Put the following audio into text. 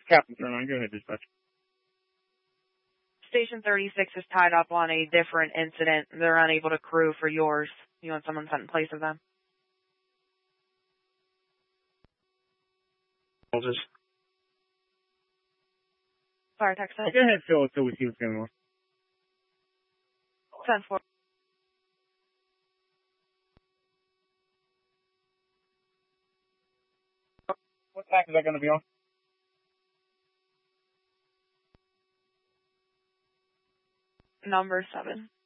Captain Thermine, go ahead, dispatch. Station 36 is tied up on a different incident. They're unable to crew for yours. You want someone sent in place of them? I'll just... Fire text it. Go ahead, Phil, until we see what's going on. 10-4. What tack is that going to be on? Number 7.